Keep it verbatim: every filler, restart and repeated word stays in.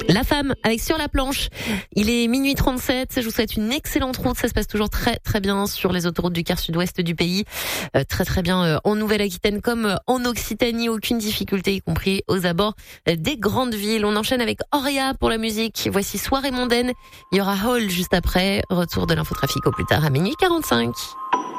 La femme avec Sur la planche. Il est minuit trente-sept. Je vous souhaite une excellente route. Ça se passe toujours très très bien sur les autoroutes du quart sud-ouest du pays. Euh, très très bien euh, en Nouvelle-Aquitaine comme en Occitanie. Aucune difficulté, y compris aux abords des grandes villes. On enchaîne avec Auria pour la musique. Voici Soirée mondaine. Il y aura Hall juste après. Retour de l'infotrafic au plus tard à minuit quarante-cinq.